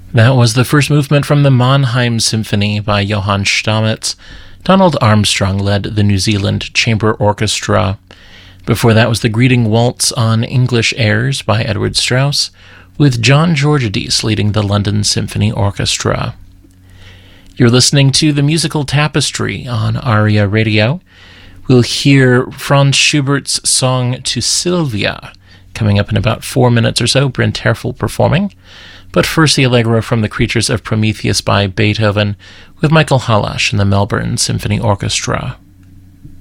That was the first movement from the Mannheim Symphony by Johann Stamitz. Donald Armstrong led the New Zealand Chamber Orchestra. Before that was the Greeting Waltz on English Airs by Edward Strauss, with John Georgides leading the London Symphony Orchestra. You're listening to The Musical Tapestry on ARIA Radio. We'll hear Franz Schubert's song To Sylvia, coming up in about 4 minutes or so, Bryn Terfel performing. But first, the Allegro from The Creatures of Prometheus by Beethoven, with Michael Hallasch and the Melbourne Symphony Orchestra.